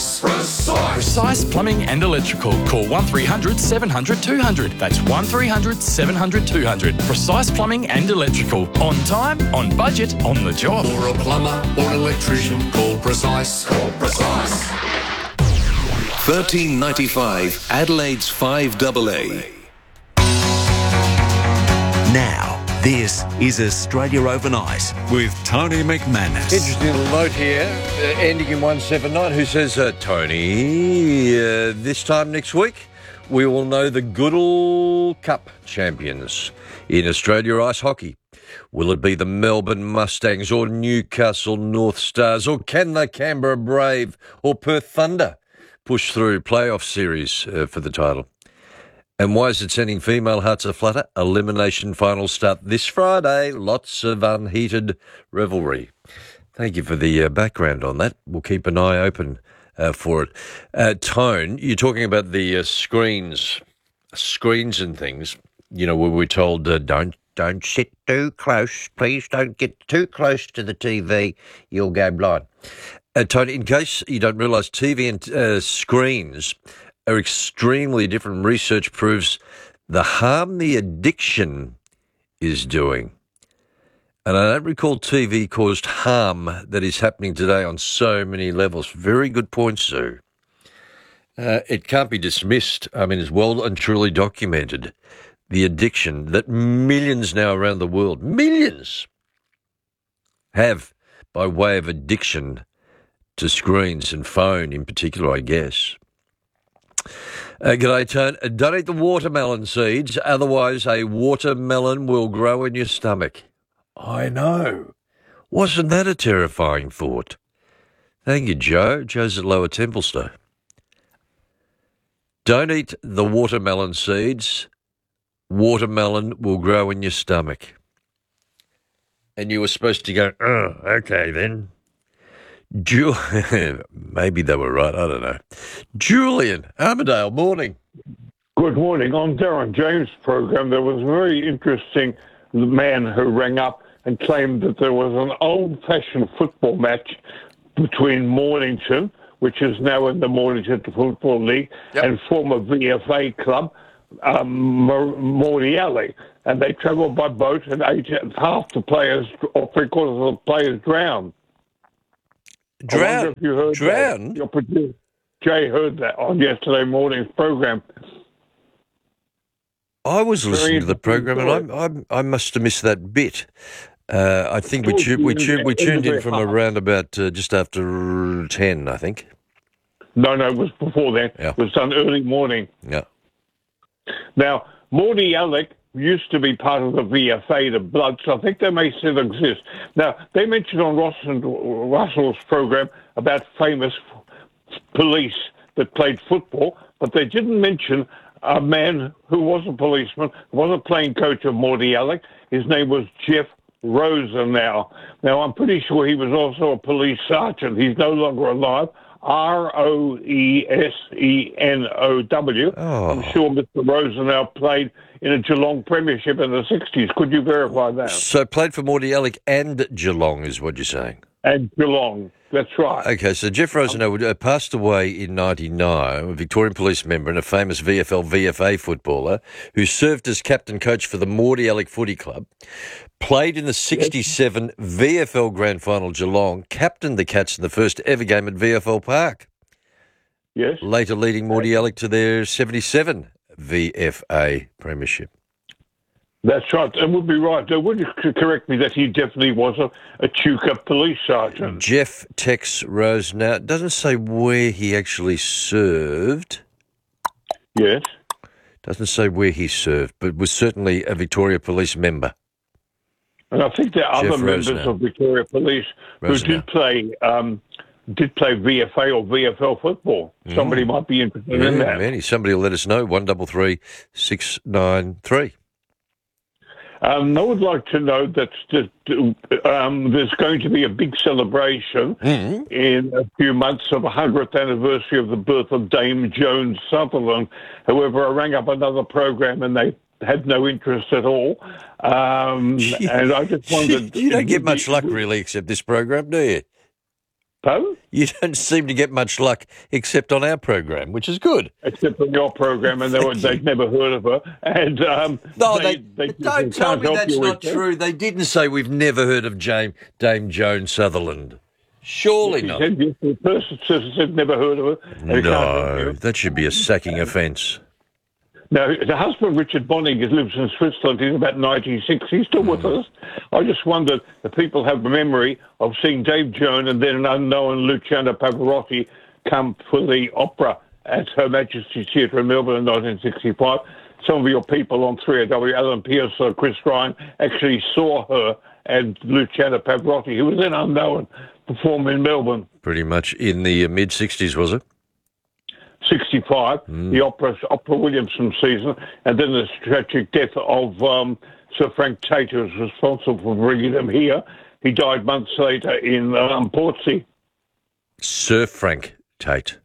Precise Plumbing and Electrical. Call 1300 700 200. That's 1300 700 200. Precise Plumbing and Electrical. On time, on budget, on the job. For a plumber or an electrician, call Precise. Call Precise. 1395 Adelaide's 5AA. Now, this is Australia Overnight with Tony McManus. Interesting little note here, ending in 179, who says, Tony, this time next week, we will know the Goodall Cup champions in Australia ice hockey. Will it be the Melbourne Mustangs or Newcastle North Stars, or can the Canberra Brave or Perth Thunder push through playoff series for the title? And why is it sending female hearts aflutter? Elimination finals start this Friday. Lots of unheated revelry. Thank you for the background on that. We'll keep an eye open for it. Tone, you're talking about the screens and things, you know, where we're told don't sit too close. Please don't get too close to the TV. You'll go blind. Tony, in case you don't realise, TV and screens are extremely different. Research proves the harm the addiction is doing. And I don't recall TV caused harm that is happening today on so many levels. Very good point, Sue. It can't be dismissed. I mean, it's well and truly documented, the addiction that millions now around the world, millions, have by way of addiction to screens and phone in particular, I guess. G'day, Tone. Don't eat the watermelon seeds, otherwise a watermelon will grow in your stomach. I know. Wasn't that a terrifying thought? Thank you, Joe. Joe's at Lower Templestowe. Don't eat the watermelon seeds. Watermelon will grow in your stomach. And you were supposed to go, oh, okay then. Maybe they were right, I don't know. Julian, Armadale, morning. Good morning. On Darren James' program, there was a very interesting man who rang up and claimed that there was an old-fashioned football match between Mornington, which is now in the Mornington Football League, and former VFA club, Morley Alley. And they travelled by boat, and half the players, or three-quarters of the players, drowned. Drowned? Your producer, Jay, heard that on yesterday morning's program. I was listening to the program, and I must have missed that bit. I think we tuned in from around about just after 10, I think. No, it was before then. Yeah. It was done early morning. Yeah. Now, Morty Alec used to be part of the VFA, the Bloods. I think they may still exist. Now, they mentioned on Russell's program about famous police that played football, but they didn't mention a man who was a policeman, was a playing coach of Morty Alec. His name was Jeff Rosenau. Now, I'm pretty sure he was also a police sergeant. He's no longer alive. Roesenow. Oh. I'm sure Mr. Rosenau played in a Geelong premiership in the 60s. Could you verify that? So played for Morty Alec and Geelong is what you're saying? And Geelong, that's right. Okay, so Jeff Rosenau passed away in 99, a Victorian police member and a famous VFA footballer who served as captain coach for the Morty Alec Footy Club, played in the 67 VFL Grand Final Geelong, captained the Cats in the first ever game at VFL Park. Yes. Later leading Morty Alec to their 77 VFA premiership. That's right. It would be right. Would you correct me that he definitely was a Chuka police sergeant? Jeff Tex Rosenau. It doesn't say where he actually served. Yes. Doesn't say where he served, but was certainly a Victoria Police member. And I think there are Jeff other members Rosenau. of Victoria Police who did play VFA or VFL football. Somebody might be interested in that. Many. Somebody will let us know. 133693. 693. I would like to know that there's going to be a big celebration in a few months of the 100th anniversary of the birth of Dame Joan Sutherland. However, I rang up another program and they had no interest at all. And I just wondered... You don't get much luck, really, except this program, do you? Pardon? You don't seem to get much luck except on our program, which is good. Except on your program, and they'd never heard of her. And No, they don't tell me help that's you not with true. They didn't say we've never heard of Dame Joan Sutherland. Surely not. The person said never heard of her. And can't help No, you. that should be a sacking offence. Now, the husband, Richard Bonning, lives in Switzerland. He's about 96. He's still with us. I just wondered if people have a memory of seeing Dave Joan and then an unknown Luciano Pavarotti come for the opera at Her Majesty's Theatre in Melbourne in 1965. Some of your people on 3AW, Alan Pierce or Chris Ryan, actually saw her and Luciano Pavarotti, who was then unknown, perform in Melbourne. Pretty much in the mid-60s, was it? 65, the Opera Williamson season, and then the tragic death of Sir Frank Tate, who was responsible for bringing them here. He died months later in Portsea. Sir Frank Tate.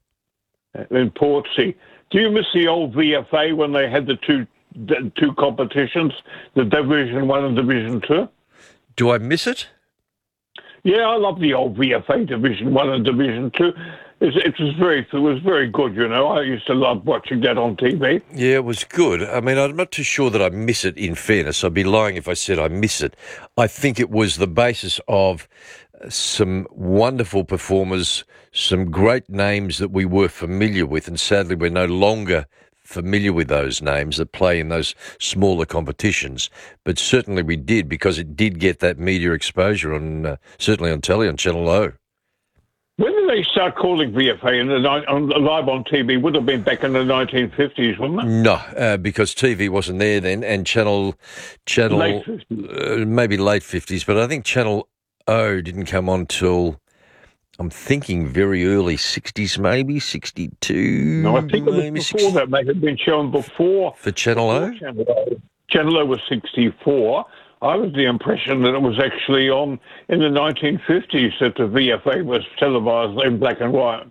In Portsea. Do you miss the old VFA when they had the two competitions, the Division 1 and Division 2? Do I miss it? Yeah, I love the old VFA Division 1 and Division 2. It was very good, you know. I used to love watching that on TV. Yeah, it was good. I mean, I'm not too sure that I miss it, in fairness. I'd be lying if I said I miss it. I think it was the basis of some wonderful performers, some great names that we were familiar with, and sadly we're no longer familiar with those names that play in those smaller competitions. But certainly we did, because it did get that media exposure, on certainly on telly, on Channel O. When did they start calling VFA live on TV? Would have been back in the 1950s, wouldn't it? No, because TV wasn't there then, and Channel Late 50s. Maybe late 50s, but I think Channel O didn't come on till, I'm thinking, very early 60s, maybe 62. No, I think it was maybe before 60. that. May have been shown before. For Channel O? Channel O was 64. I was the impression that it was actually on in the 1950s that the VFA was televised in black and white.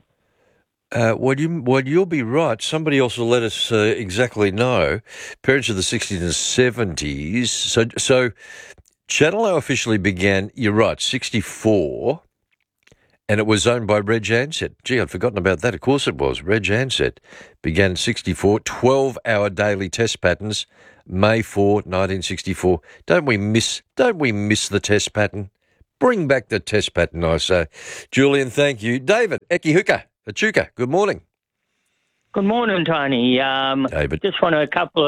Well, you'll be right. Somebody else will let us exactly know. Parents of the 60s and 70s. So Channel O officially began, you're right, 64, and it was owned by Reg Ansett. Gee, I'd forgotten about that. Of course it was. Reg Ansett began 64, 12-hour daily test patterns, May 4, 1964. Don't we miss the test pattern? Bring back the test pattern, I say. Julian, thank you. David, Ekihuka, Echuka, good morning. Good morning, Tony. David. Just want a couple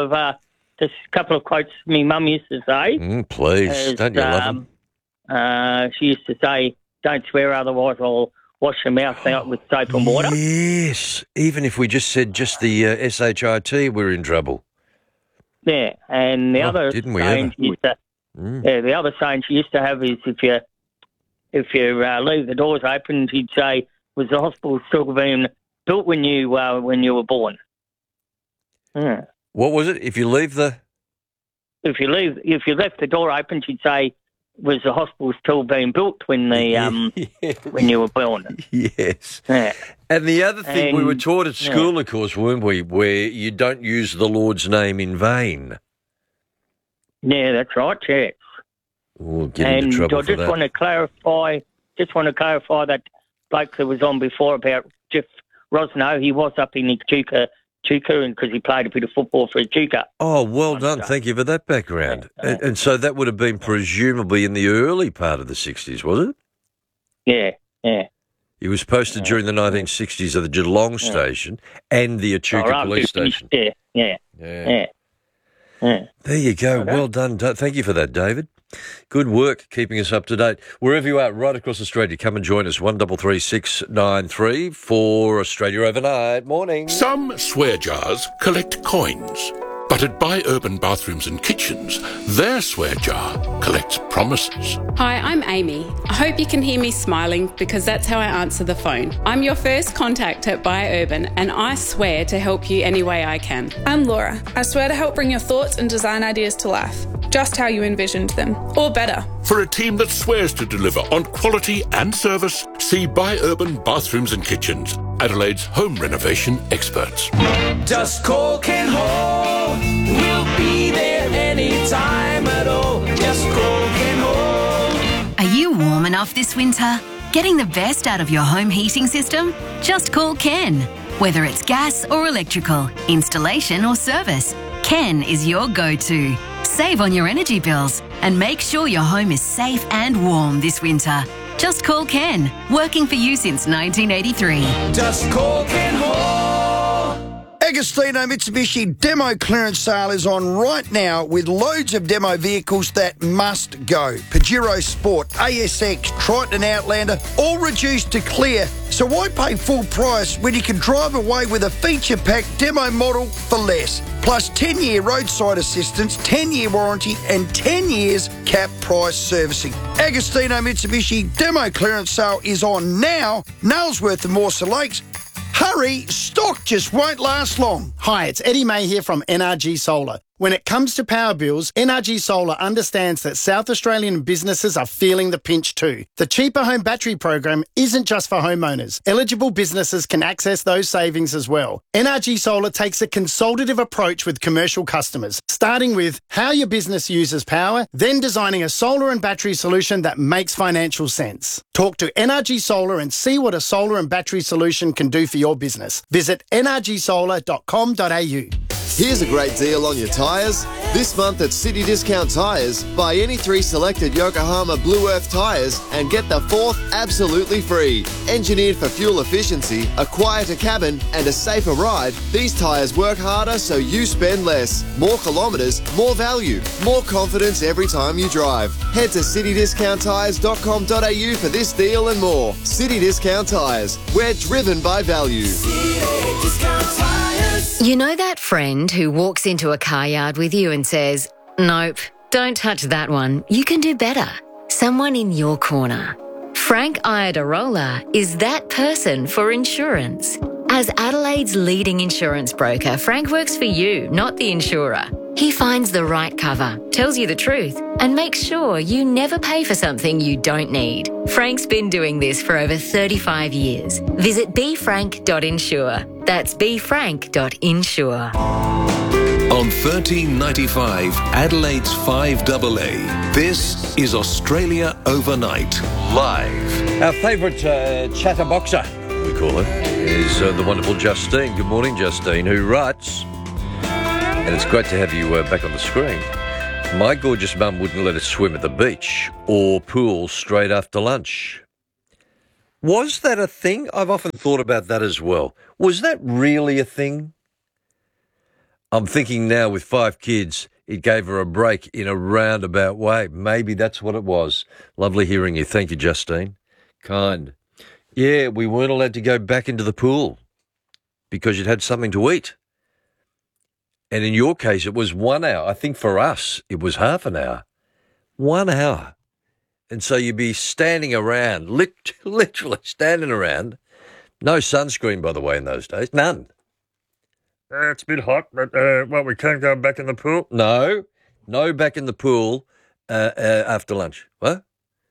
of quotes my mum used to say. Please, don't you love them? She used to say, "Don't swear, otherwise I'll wash your mouth out with soap and water." Yes, even if we just said just the SHIT, we're in trouble. Yeah, and the other didn't we saying ever? the other saying she used to have is if you leave the doors open, she'd say, "Was the hospital still being built when you were born?" Yeah. What was it? If you left the door open, she'd say, "Was the hospital still being built when when you were born?" Yes. Yeah. And the other thing we were taught at school, of course, weren't we, where you don't use the Lord's name in vain. Yeah, that's right. Yes. We'll get into trouble I for just that. want to clarify that bloke that was on before about Jeff Rosno. He was up in Echuca, and because he played a bit of football for Echuca. Oh, well done. Thank you for that background. And so that would have been presumably in the early part of the 60s, was it? Yeah. He was posted during the 1960s at the Geelong station and the Echuca police station. Yeah. There you go. Well done. Thank you for that, David. Good work keeping us up to date. Wherever you are, right across Australia, come and join us. 133693 for Australia Overnight. Morning. Some swear jars collect coins, but at Buy Urban Bathrooms and Kitchens, their swear jar collects promises. Hi, I'm Amy. I hope you can hear me smiling because that's how I answer the phone. I'm your first contact at Buy Urban, and I swear to help you any way I can. I'm Laura. I swear to help bring your thoughts and design ideas to life, just how you envisioned them, or better. For a team that swears to deliver on quality and service, see Buy Urban Bathrooms and Kitchens, Adelaide's home renovation experts. Just call Ken Hall. We'll be there anytime at all. Just call Ken Hall. Are you warm enough this winter? Getting the best out of your home heating system? Just call Ken. Whether it's gas or electrical, installation or service, Ken is your go-to. Save on your energy bills and make sure your home is safe and warm this winter. Just call Ken, working for you since 1983. Just call Ken Hall. Agostino Mitsubishi demo clearance sale is on right now with loads of demo vehicles that must go. Pajero Sport, ASX, Triton Outlander, all reduced to clear. So why pay full price when you can drive away with a feature-packed demo model for less? Plus 10-year roadside assistance, 10-year warranty and 10 years cap price servicing. Agostino Mitsubishi demo clearance sale is on now. Nailsworth and Morse Lakes. Hurry, stock just won't last long. Hi, it's Eddie May here from NRG Solar. When it comes to power bills, NRG Solar understands that South Australian businesses are feeling the pinch too. The Cheaper Home Battery program isn't just for homeowners. Eligible businesses can access those savings as well. NRG Solar takes a consultative approach with commercial customers, starting with how your business uses power, then designing a solar and battery solution that makes financial sense. Talk to NRG Solar and see what a solar and battery solution can do for your business. Visit nrgsolar.com.au. Here's a great deal on your tyres. This month at City Discount Tyres, buy any 3 selected Yokohama Blue Earth tyres and get the 4th absolutely free. Engineered for fuel efficiency, a quieter cabin and a safer ride, these tyres work harder so you spend less. More kilometres, more value, more confidence every time you drive. Head to citydiscounttyres.com.au for this deal and more. City Discount Tyres, we're driven by value. You know that friend who walks into a car yard with you and says, "Nope, don't touch that one. You can do better." Someone in your corner. Frank Iadarola is that person for insurance. As Adelaide's leading insurance broker, Frank works for you, not the insurer. He finds the right cover, tells you the truth, and makes sure you never pay for something you don't need. Frank's been doing this for over 35 years. Visit befrank.insure. That's befrank.insure. On 1395 Adelaide's 5AA, this is Australia Overnight, live. Our favourite chatterboxer, we call her, is the wonderful Justine. Good morning, Justine, who writes, and it's great to have you back on the screen. My gorgeous mum wouldn't let us swim at the beach or pool straight after lunch. Was that a thing? I've often thought about that as well. Was that really a thing? I'm thinking now with 5 kids, it gave her a break in a roundabout way. Maybe that's what it was. Lovely hearing you. Thank you, Justine. Kind. Yeah, we weren't allowed to go back into the pool because you'd had something to eat. And in your case, it was 1 hour. I think for us, it was half an hour. 1 hour. And so you'd be standing around, literally standing around. No sunscreen, by the way, in those days. None. It's a bit hot, but we can't go back in the pool? No back in the pool after lunch. What?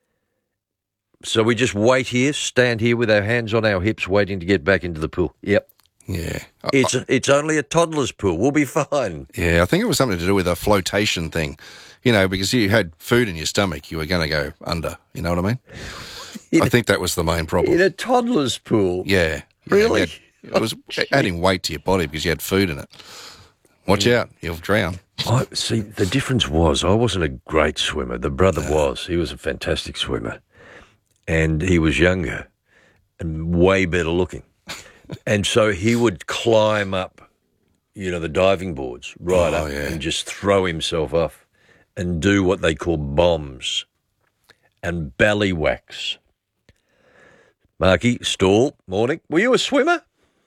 So we just wait here, stand here with our hands on our hips, waiting to get back into the pool. Yep. Yeah. It's only a toddler's pool. We'll be fine. Yeah, I think it was something to do with a flotation thing. You know, because you had food in your stomach, you were going to go under. You know what I mean? I think that was the main problem. In a toddler's pool? Yeah. Really? It was adding weight to your body because you had food in it. Watch out, you'll drown. See, the difference was I wasn't a great swimmer. The brother was. He was a fantastic swimmer. And he was younger and way better looking. And so he would climb up, the diving boards right up and just throw himself off and do what they call bombs and belly wax. Marky, Stall, morning. Were you a swimmer?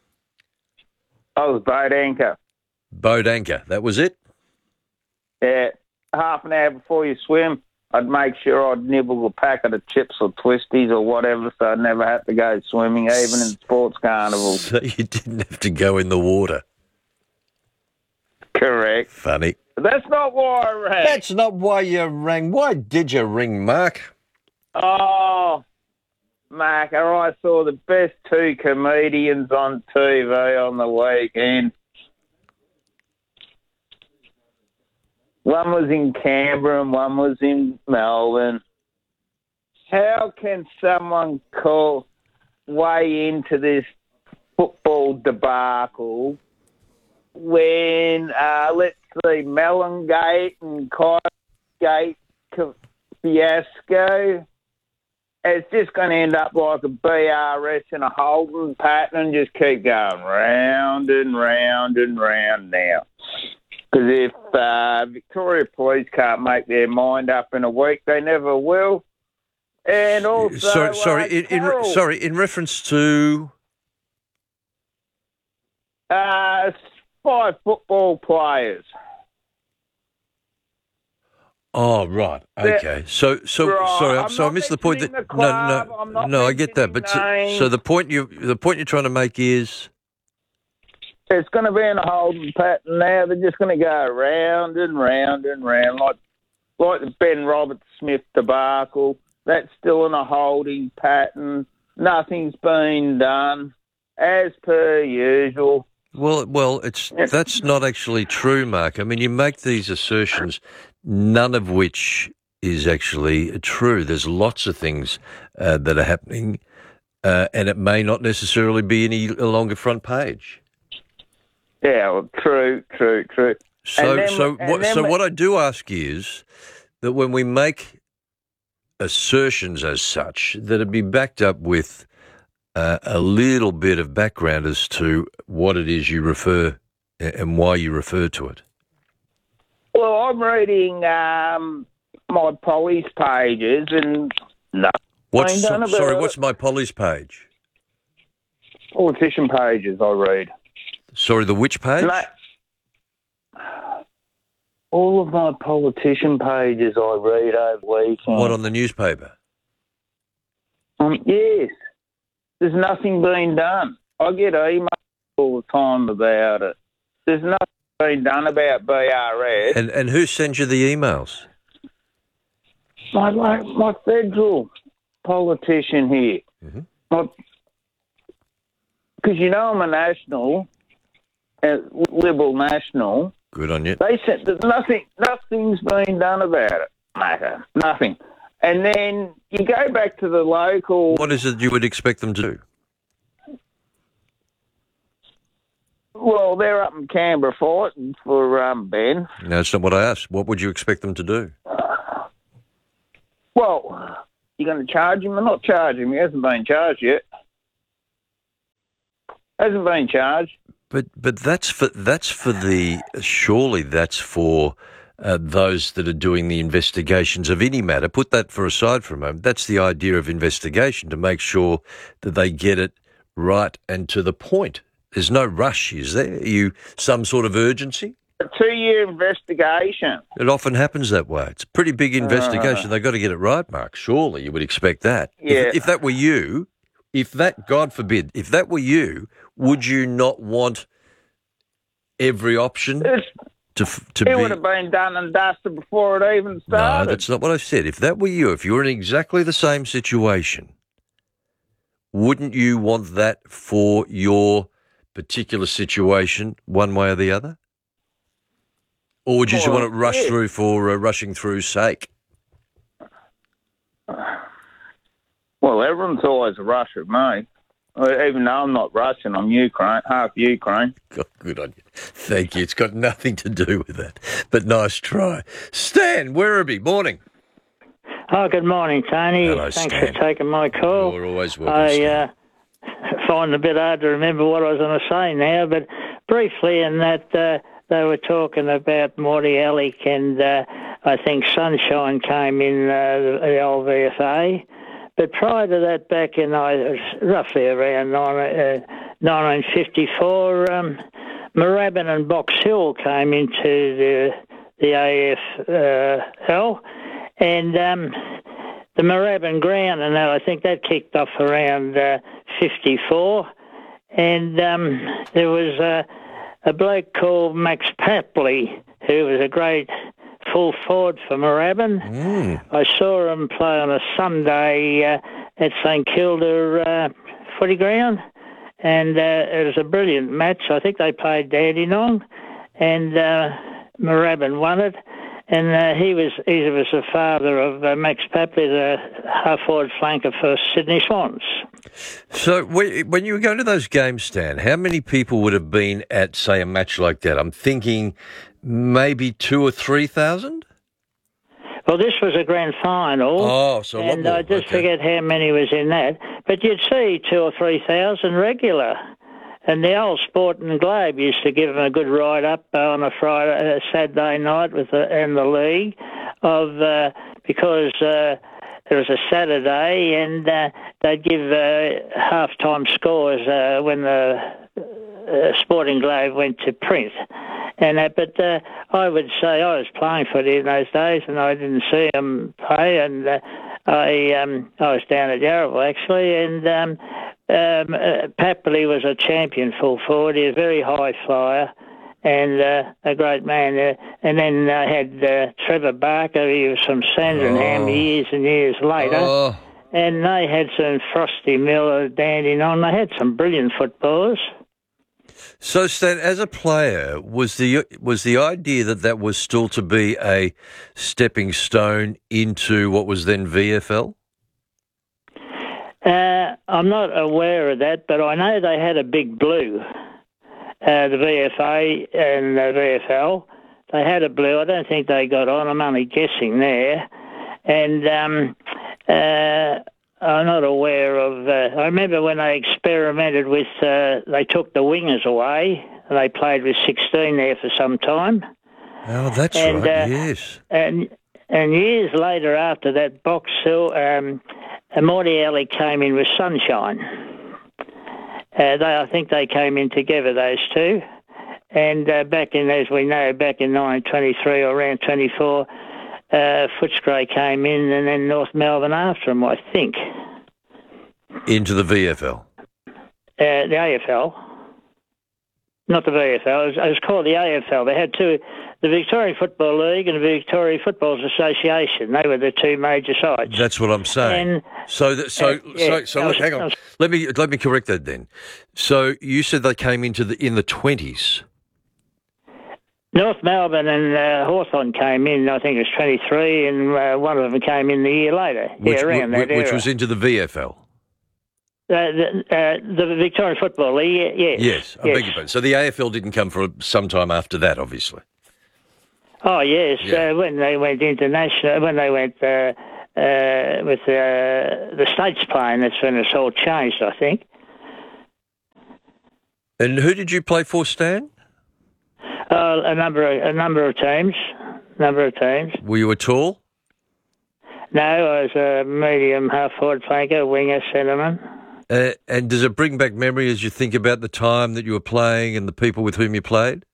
I was boat anchor. Boat anchor, that was it? Yeah, half an hour before you swim, I'd make sure I'd nibble a packet of chips or twisties or whatever so I'd never have to go swimming, even in sports carnivals. So you didn't have to go in the water? Correct. Funny. That's not why I rang. That's not why you rang. Why did you ring, Mark? Oh, Mark, I saw the best 2 comedians on TV on the weekend. One was in Canberra and one was in Melbourne. How can someone weigh into this football debacle when, let's see, Mellongate and Kyrgate fiasco? It's just going to end up like a BRS and a holding pattern and just keep going round and round and round now. Because if Victoria Police can't make their mind up in a week, they never will. And also, sorry. In reference to 5 football players. Oh, right. Okay. So right. sorry. I missed the point. No, I get that. But so the point you're trying to make is it's going to be in a holding pattern now. They're just going to go round and round and round, like the Ben Roberts-Smith debacle. That's still in a holding pattern. Nothing's been done, as per usual. Well, that's not actually true, Mark. I mean, you make these assertions, none of which is actually true. There's lots of things that are happening, and it may not necessarily be any longer front page. Yeah, well, true. So what I do ask is that when we make assertions as such, that it be backed up with a little bit of background as to what it is you refer and why you refer to it. Well, I'm reading my police pages and what's my police page? Politician pages I read. Sorry, the which page? All of my politician pages I read over the weekend. What, on the newspaper? Yes. There's nothing being done. I get emails all the time about it. There's nothing being done about BRS. And who sends you the emails? My federal politician here. Mm-hmm. Because, I'm a national, Liberal national. Good on you. They said that nothing's been done about it, matter. Nothing. And then you go back to the local... What is it you would expect them to do? Well, they're up in Canberra fighting for Ben. No, that's not what I asked. What would you expect them to do? Well, you're going to charge him or not charge him? He hasn't been charged yet. Hasn't been charged. But that's for those that are doing the investigations of any matter. Put that aside for a moment. That's the idea of investigation, to make sure that they get it right and to the point. There's no rush, is there? Are you some sort of urgency? A 2-year investigation. It often happens that way. It's a pretty big investigation. They've got to get it right, Mark. Surely you would expect that. Yeah. If that were you, God forbid, if that were you, would you not want every option to be... It would have been done and dusted before it even started. No, that's not what I said. If that were you, if you were in exactly the same situation, wouldn't you want that for your particular situation one way or the other? Or would you just want it rushed through for rushing through's sake? Well, everyone's always a rush at me. Even though I'm not Russian, I'm half Ukraine. God, good on you. Thank you. It's got nothing to do with that, but nice try. Stan Werribee, morning. Oh, good morning, Tony. Hello, Thanks Stan. for taking my call. You're always welcome, Stan. Find it a bit hard to remember what I was going to say now, but briefly in that they were talking about Morty Alec and I think Sunshine came in the old VFA. But prior to that, back in roughly around 1954, Moorabbin and Box Hill came into the AFL, and the Moorabbin ground, and I think that kicked off around 54, and there was a bloke called Max Papley, who was a great full forward for Moorabbin. I saw him play on a Sunday at St Kilda footy ground, and it was a brilliant match. I think they played Dandenong, and Moorabbin won it. And he was the father of Max Papley, the half-forward flanker for Sydney Swans. So when you were going to those games, Stan, how many people would have been at, say, a match like that? I'm thinking maybe 2,000 or 3,000? Well, this was a grand final. Oh, so a lot and more. I just forget how many was in that. But you'd see 2,000 or 3,000 regular. And the old Sporting Globe used to give them a good ride-up on a Saturday night in the league because it was a Saturday and they'd give half-time scores when the Sporting Globe went to print. But I would say I was playing footy in those days and I didn't see them play, and I was down at Yarraville actually, and Papley was a champion full forward. He was a very high flyer and a great man. And then I had Trevor Barker. He was from Sandringham years and years later. And they had some Frosty Miller, Dandenong. They had some brilliant footballers. So, Stan, as a player, was the idea that was still to be a stepping stone into what was then VFL? I'm not aware of that, but I know they had a big blue, the VFA and the VFL. They had a blue. I don't think they got on. I'm only guessing there. And I'm not aware of... I remember when they experimented with... they took the wingers away, and they played with 16 there for some time. Oh, that's right, yes. And years later after that, Box Hill... Morty Alley came in with Sunshine. I think they came in together, those two. And back in 1923 or around 24, Footscray came in and then North Melbourne after him, I think. Into the VFL? The AFL. Not the VFL. It was called the AFL. They had two, the Victorian Football League and the Victorian Football Association. They were the two major sides. That's what I'm saying. Hang on. Let me correct that then. So you said they came in the 20s. North Melbourne and Hawthorn came in, I think it was 23, and one of them came in the year later. Which was into the VFL? The Victorian Football League, yes. Yes, I beg your pardon. So the AFL didn't come for some time after that, obviously. Oh, yes. Yeah. When they went international, when they went with the States playing, that's when it's all changed, I think. And who did you play for, Stan? A number of teams. Were you a tall? No, I was a medium half-forward flanker, winger, centreman. And does it bring back memory as you think about the time that you were playing and the people with whom you played?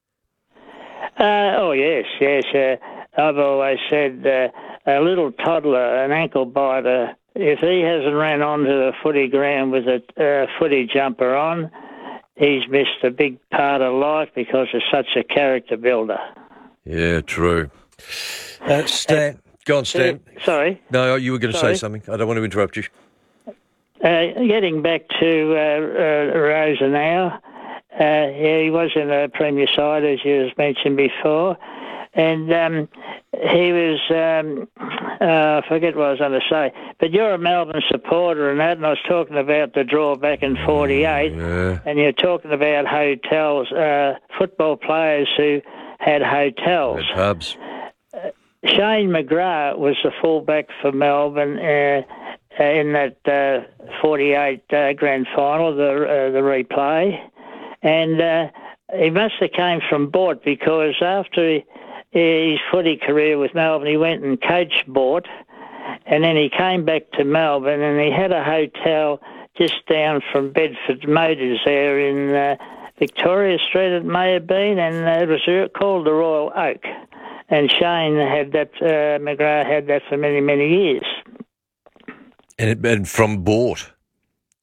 Oh, yes. I've always said a little toddler, an ankle biter, if he hasn't ran onto the footy ground with a footy jumper on, he's missed a big part of life because it's such a character builder. Yeah, true. Stan, go on, Stan. Sorry? No, you were going to say something. I don't want to interrupt you. Getting back to Rosa now, he was in the Premier side, as you was mentioned before, and he was, I forget what I was going to say, but you're a Melbourne supporter and that, and I was talking about the draw back in 48, and you're talking about hotels, football players who had hotels. Had pubs. Shane McGrath was the fullback for Melbourne in that 48 grand final, the replay, and he must have came from Bort because after his footy career with Melbourne, he went and coached Bort, and then he came back to Melbourne and he had a hotel just down from Bedford Motors there in Victoria Street, it may have been, and it was called the Royal Oak. And Shane had that, McGrath had that for many, many years. And from Bort?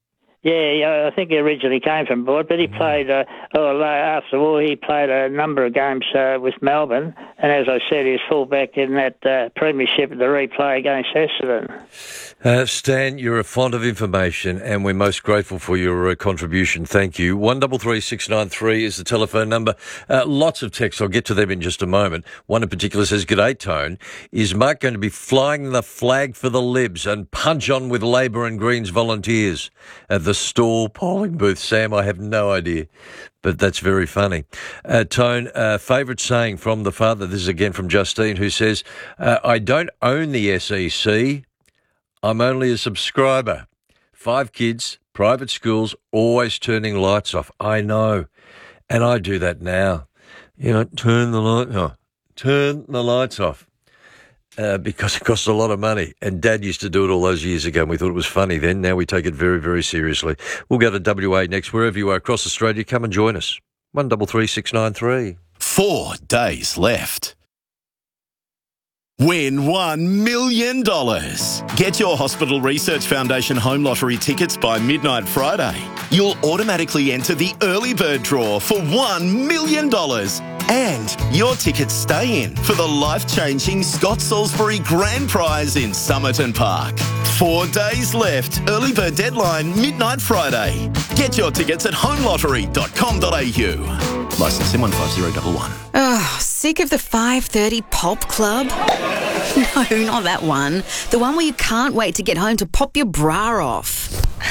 Yeah, I think he originally came from Boyd, but he played, after the war, he played a number of games with Melbourne, and as I said, he was fullback in that premiership at the replay against Essendon. Stan, you're a font of information, and we're most grateful for your contribution. Thank you. 133693 is the telephone number. Lots of texts. I'll get to them in just a moment. One in particular says, "G'day, Tone. Is Mark going to be flying the flag for the Libs and punch on with Labor and Greens volunteers at the Stall polling booth?" Sam, I have no idea, but that's very funny. Tone, favourite saying from the father. This is again from Justine, who says, "I don't own the SEC. I'm only a subscriber. 5 kids, private schools, always turning lights off." I know, and I do that now. Turn the lights off. Because it costs a lot of money. And Dad used to do it all those years ago, and we thought it was funny then. Now we take it very, very seriously. We'll go to WA next. Wherever you are across Australia, come and join us. 133693. 4 days left. Win $1 million. Get your Hospital Research Foundation Home Lottery tickets by midnight Friday. You'll automatically enter the early bird draw for $1 million. And your tickets stay in for the life-changing Scott Salisbury Grand Prize in Somerton Park. 4 days left. Early bird deadline, midnight Friday. Get your tickets at homelottery.com.au. Licence M15011. Oh, sick of the 5:30 pop club? No, not that one. The one where you can't wait to get home to pop your bra off.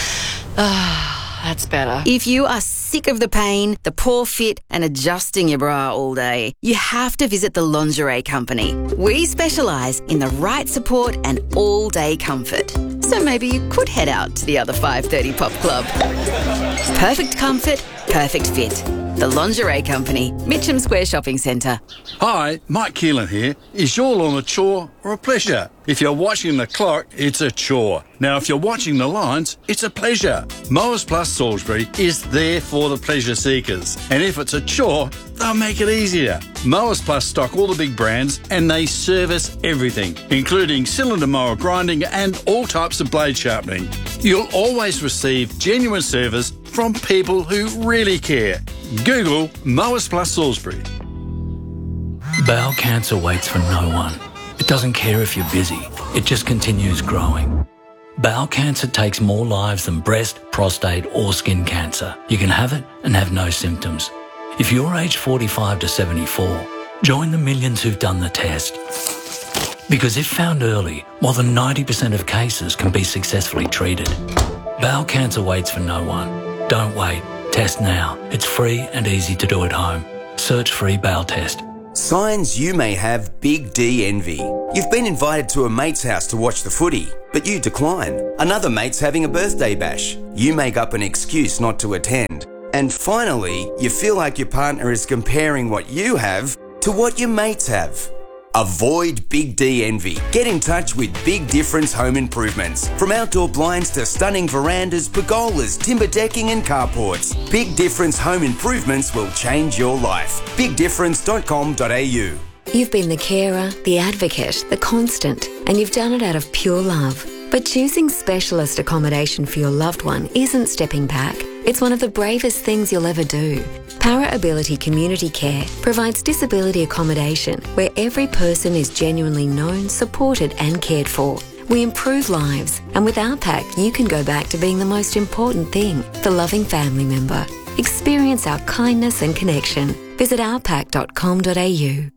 That's better. If you are sick of the pain, the poor fit, and adjusting your bra all day, you have to visit the Lingerie Company. We specialise in the right support and all-day comfort. So maybe you could head out to the other 5:30 pop club. Perfect comfort, perfect fit. The Lingerie Company, Mitcham Square Shopping Centre. Hi, Mike Keelan here. Is your lawn a chore or a pleasure? If you're watching the clock, it's a chore. Now, if you're watching the lines, it's a pleasure. Mowers Plus Salisbury is there for the pleasure seekers. And if it's a chore, they'll make it easier. Mowers Plus stock all the big brands and they service everything, including cylinder mower grinding and all types of blade sharpening. You'll always receive genuine service from people who really care. Google Mowers Plus Salisbury. Bowel cancer waits for no one. It doesn't care if you're busy. It just continues growing. Bowel cancer takes more lives than breast, prostate or skin cancer. You can have it and have no symptoms. If you're aged 45 to 74, join the millions who've done the test. Because if found early, more than 90% of cases can be successfully treated. Bowel cancer waits for no one. Don't wait. Test now. It's free and easy to do at home. Search free bowel test. Signs you may have Big D envy. You've been invited to a mate's house to watch the footy, but you decline. Another mate's having a birthday bash. You make up an excuse not to attend. And finally, you feel like your partner is comparing what you have to what your mates have. Avoid Big D envy. Get in touch with Big Difference Home Improvements. From outdoor blinds to stunning verandas, pergolas, timber decking and carports. Big Difference Home Improvements will change your life. BigDifference.com.au. You've been the carer, the advocate, the constant, and you've done it out of pure love. But choosing specialist accommodation for your loved one isn't stepping back. It's one of the bravest things you'll ever do. Para Ability Community Care provides disability accommodation where every person is genuinely known, supported and cared for. We improve lives, and with our pack, you can go back to being the most important thing, the loving family member. Experience our kindness and connection. Visit ourpack.com.au.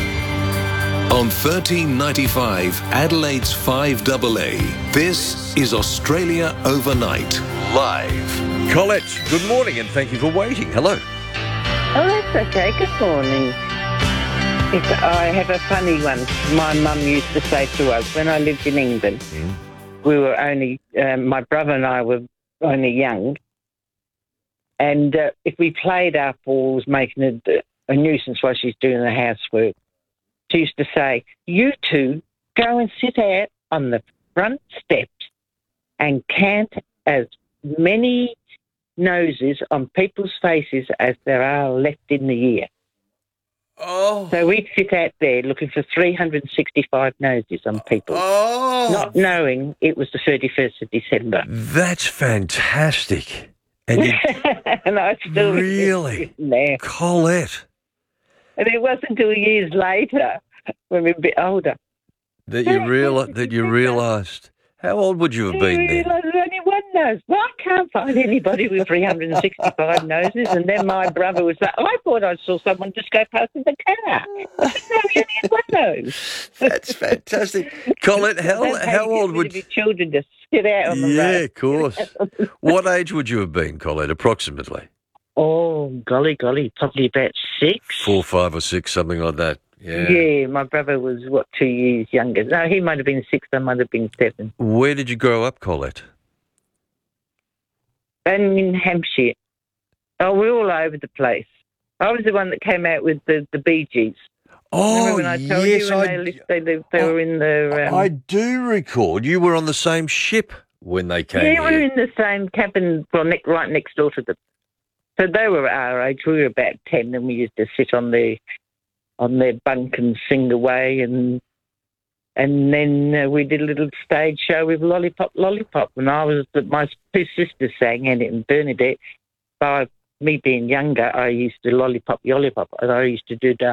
On 1395 Adelaide's 5AA, this is Australia Overnight, live. Colette, good morning and thank you for waiting. Hello. Oh, that's okay. Good morning. I have a funny one. My mum used to say to us when I lived in England, we were only, my brother and I were only young, and if we played up or was making a nuisance while she's doing the housework, she used to say, "You two go and sit out on the front steps and count as many noses on people's faces as there are left in the year." Oh. So we'd sit out there looking for 365 noses on people, not knowing it was the 31st of December. That's fantastic. And you and I still really, there. Colette, and it wasn't until years later, when we were a bit older, that you realised. How old would you have been then? I realised there's only one nose. Well, I can't find anybody with 365 noses. And then my brother was like, I thought I saw someone just go past in the car. I said, no, you only had one nose. That's fantastic. Colette, how old would your children just sit out on the road? Yeah, of course. What age would you have been, Colette, approximately? Oh, golly, probably about 6. 4, 5 or 6, something like that. Yeah, my brother was, 2 years younger. No, he might have been 6, I might have been 7. Where did you grow up, Colette? In Hampshire. Oh, we're all over the place. I was the one that came out with the Bee Gees. Oh, remember when I told yes, you when they were in the... I do recall. You were on the same ship when they came Yeah, here. we were in the same cabin, right next door to them. So they were our age. We were about 10, and we used to sit on their bunk and sing away, and then we did a little stage show with Lollipop, and my 2 sisters sang in it, and Bernadette. By me being younger, I used to Lollipop, and I used to do the...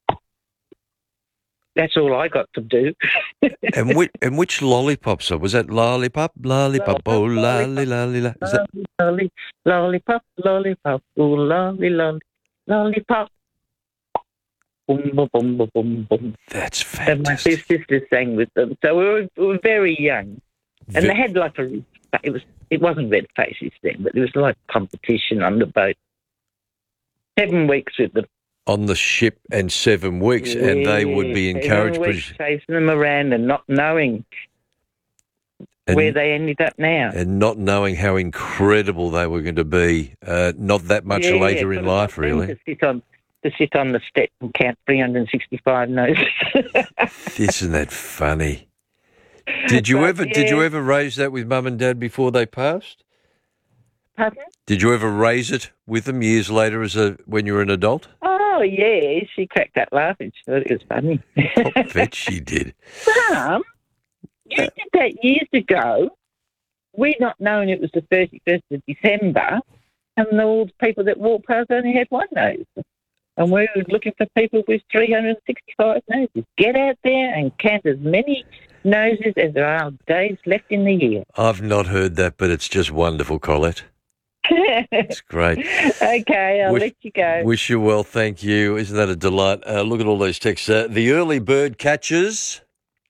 That's all I got to do. And which Lollipop song? Was that Lollipop, oh, lolly, lolly, lolly? Is that... Lollipop, oh, lolly, lolly, lollipop. Boom, boom, boom, boom, boom, boom. That's fantastic. And my 2 sisters sang with them. So we were very young. And they had like it wasn't red faces then, but it was like competition on the boat. 7 weeks with them. On the ship and 7 weeks, and they would be encouraged. 7 weeks chasing them around and not knowing where they ended up now. And not knowing how incredible they were going to be not that much later in life, really. To sit on the step and count 365 noses. Isn't that funny? Did you ever raise that with Mum and Dad before they passed? Pardon? Did you ever raise it with them years later when you were an adult? Oh, yeah. She cracked up laughing. She thought it was funny. I bet she did. Mum, you did that years ago. We not knowing it was the 31st of December, and all the people that walked past only had one nose. And we were looking for people with 365 noses. Get out there and count as many noses as there are days left in the year. I've not heard that, but it's just wonderful, Colette. It's great. Okay, I'll let you go. Wish you well, thank you. Isn't that a delight? Look at all those texts. The early bird catches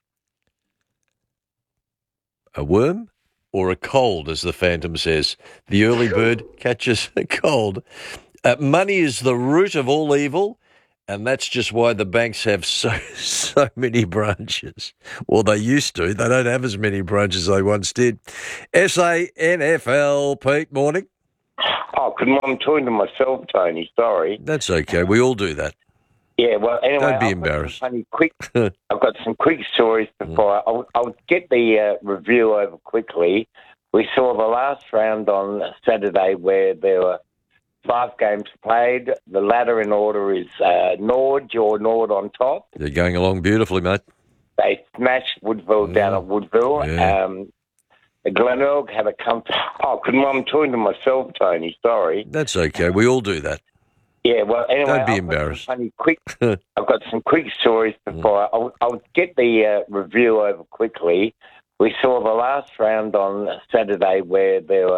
a worm or a cold, as the Phantom says. The early bird catches a cold. Money is the root of all evil, and that's just why the banks have so many branches. Well, they used to. They don't have as many branches as they once did. SANFL, Pete, morning. Oh, I'm talking to myself, Tony. Sorry. That's okay. We all do that. Yeah, well, anyway. Don't be embarrassed. I've got some quick stories before. I'll get the review over quickly. We saw the last round on Saturday where there were 5 games played. The ladder in order is Nord on top. They're going along beautifully, mate. They smashed Woodville down at Woodville. Yeah. Glenelg had a comfort. Oh, I'm talking to myself, Tony. Sorry. That's okay. We all do that. Yeah, well, anyway. Don't be embarrassed. I've got some quick stories before. I'll get the review over quickly. We saw the last round on Saturday where there were